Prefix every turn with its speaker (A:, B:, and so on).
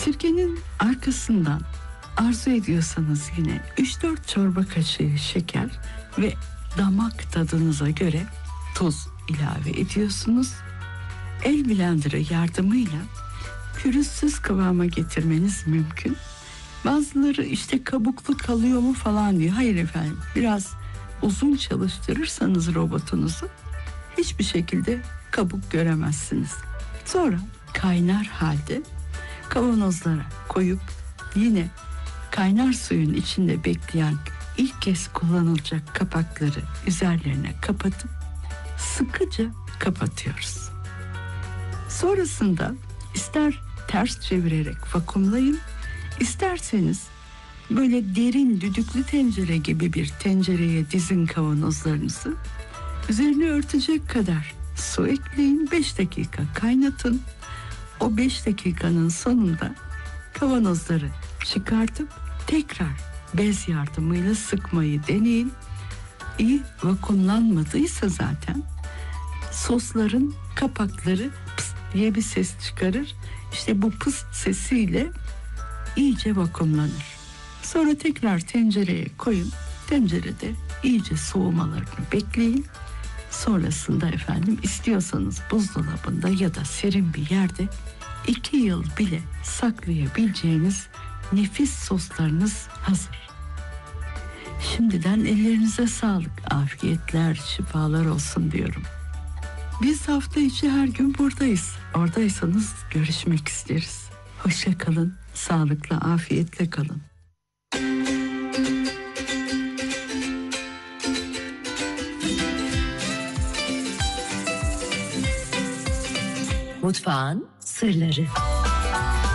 A: Sirkenin arkasından arzu ediyorsanız yine 3-4 çorba kaşığı şeker ve damak tadınıza göre tuz ilave ediyorsunuz. El blenderı yardımıyla pürüzsüz kıvama getirmeniz mümkün. Bazıları işte kabuklu kalıyor mu falan diyor. Hayır efendim, biraz uzun çalıştırırsanız robotunuzu hiçbir şekilde kabuk göremezsiniz. Sonra kaynar halde kavanozlara koyup yine kaynar suyun içinde bekleyen ilk kez kullanılacak kapakları üzerlerine kapatıp sıkıca kapatıyoruz. Sonrasında ister ters çevirerek vakumlayın, isterseniz böyle derin düdüklü tencere gibi bir tencereye dizin kavanozlarınızı. Üzerine örtecek kadar su ekleyin, 5 dakika kaynatın. O 5 dakikanın sonunda kavanozları çıkartıp tekrar bez yardımıyla sıkmayı deneyin. İyi vakumlanmadıysa zaten sosların kapakları pıs diye bir ses çıkarır. İşte bu pıs sesiyle iyice vakumlanır. Sonra tekrar tencereye koyun. Tencerede iyice soğumalarını bekleyin. Sonrasında efendim istiyorsanız buzdolabında ya da serin bir yerde 2 yıl bile saklayabileceğiniz nefis soslarınız hazır. Şimdiden ellerinize sağlık, afiyetler, şifalar olsun diyorum. Biz hafta içi her gün buradayız. Oradaysanız görüşmek isteriz. Hoşça kalın, sağlıkla, afiyetle kalın.
B: Mutfağın sırları.